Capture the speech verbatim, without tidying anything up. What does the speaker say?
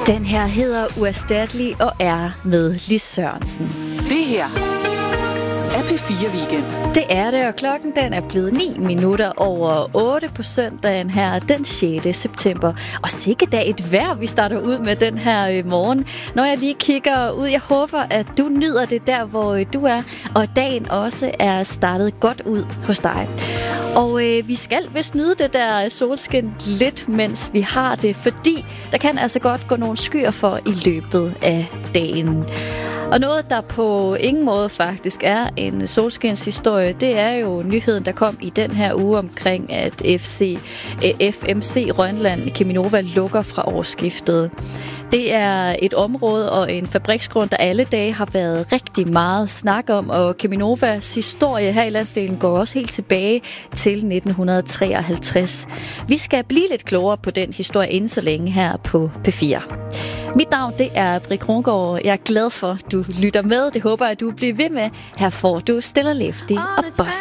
Den her hedder Uerstattelig og er med Lis Sørensen. Det her er P fire Weekend. Det er det, og klokken den er blevet ni minutter over otte på søndagen her den sjette september. Og sikke da et vejr, vi starter ud med den her morgen. Når jeg lige kigger ud, jeg håber, at du nyder det der, hvor du er, og dagen også er startet godt ud hos dig. Og øh, vi skal vist nyde det der solskin lidt, mens vi har det, fordi der kan altså godt gå nogle skyer for i løbet af dagen. Og noget, der på ingen måde faktisk er en solskinshistorie, det er jo nyheden, der kom i den her uge omkring, at F C, F M C Rønland Cheminova lukker fra årsskiftet. Det er et område og en fabriksgrund, der alle dage har været rigtig meget snak om, og Cheminovas historie her i landsdelen går også helt tilbage til nitten treoghalvtreds. Vi skal blive lidt klogere på den historie inden så længe her på P fire. Mit navn, det er Brik Krongaard. Jeg er glad for, at du lytter med. Det håber jeg, at du bliver ved med. Her får du Stella Lefty og Boss.